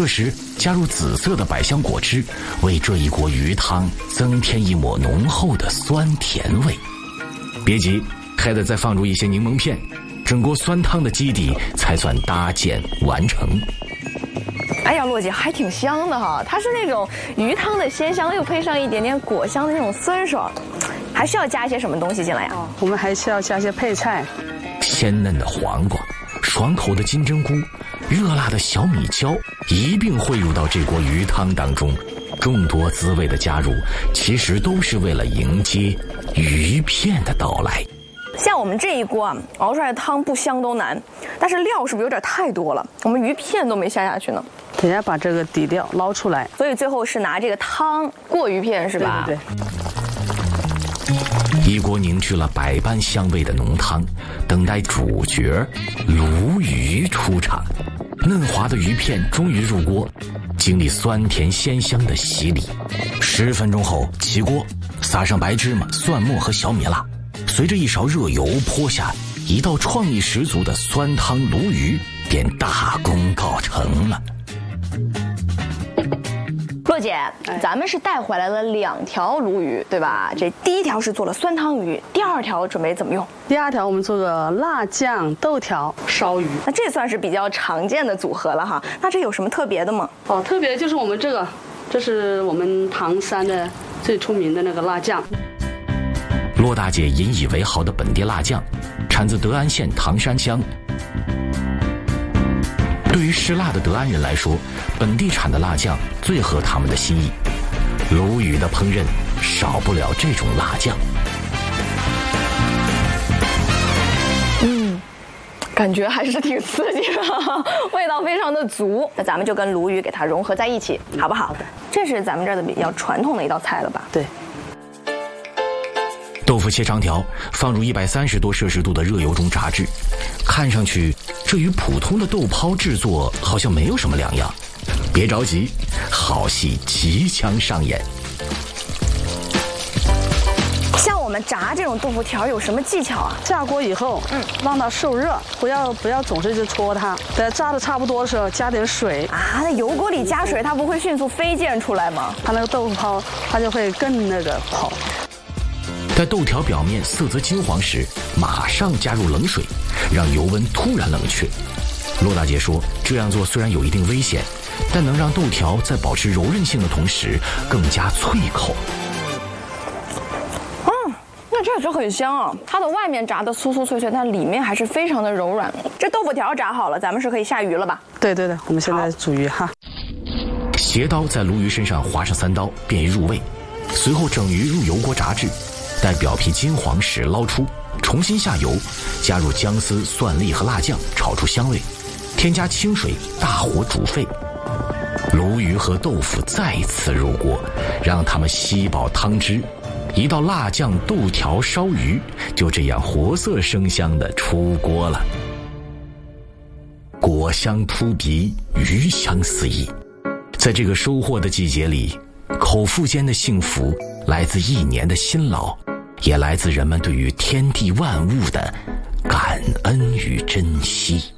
这时加入紫色的百香果汁，为这一锅鱼汤增添一抹浓厚的酸甜味。别急，还得再放入一些柠檬片，整锅酸汤的基底才算搭建完成。 哎呀，洛姐还挺香的哈，它是那种鱼汤的鲜香，又配上一点点果香的那种酸爽，还需要加一些什么东西进来呀？ 我们还需要加些配菜， 鲜嫩的黄瓜，爽口的金针菇，热辣的小米椒一并汇入到这锅鱼汤当中。众多滋味的加入，其实都是为了迎接鱼片的到来。 像我们这一锅啊，熬出来的汤不香都难，但是料是不是有点太多了？我们鱼片都没下下去呢。 等一下把这个底料捞出来， 所以最后是拿这个汤过鱼片是吧？ 对。 一锅凝聚了百般香味的浓汤，等待主角鲈鱼出场。嫩滑的鱼片终于入锅，经历酸甜鲜香的洗礼。10分钟后起锅，撒上白芝麻、蒜末和小米辣，随着一勺热油泼下，一道创意十足的酸汤鲈鱼便大功告成了。 洛姐，咱们是带回来了2条鲈鱼，对吧？这第1条是做了酸汤鱼，第2条准备怎么用？ 第2条我们做个辣酱豆条烧鱼。 那这算是比较常见的组合了哈。那这有什么特别的吗？ 特别就是我们这是我们唐山的最出名的那个辣酱。 骆大姐引以为豪的本地辣酱，产自德安县唐山乡。对于吃辣的德安人来说，本地产的辣酱最合他们的心意。鲈鱼的烹饪少不了这种辣酱。 感觉还是挺刺激的，味道非常的足。那咱们就跟鲈鱼给它融合在一起，好不好？好的。这是咱们这儿的比较传统的一道菜了吧？ 对。 豆腐切长条，放入130多摄氏度的热油中炸制。看上去，这与普通的豆泡制作好像没有什么两样。别着急，好戏即将上演。 像我们炸这种豆腐条有什么技巧啊？ 下锅以后，让它受热，不要总是去搓它。等炸的差不多的时候，加点水啊。那油锅里加水，它不会迅速飞溅出来吗？ 它那个豆腐泡，它就会更那个跑。 在豆条表面色泽金黄时，马上加入冷水，让油温突然冷却。骆大姐说，这样做虽然有一定危险，但能让豆条在保持柔韧性的同时更加脆口。 那这就很香啊！它的外面炸的酥酥脆脆，但里面还是非常的柔软。这豆腐条炸好了，咱们是可以下鱼了吧？ 对，我们现在煮鱼哈。 斜刀在鲈鱼身上划上3刀，便于入味。随后整鱼入油锅炸制。待表皮金黄时捞出，重新下油，加入姜丝、蒜粒和辣酱，炒出香味，添加清水，大火煮沸。鲈鱼和豆腐再次入锅，让它们吸饱汤汁。一道辣酱豆条烧鱼就这样活色生香地出锅了。果香扑鼻，鱼香四溢。在这个收获的季节里，口腹间的幸福来自1年的辛劳，也来自人们对于天地万物的感恩与珍惜。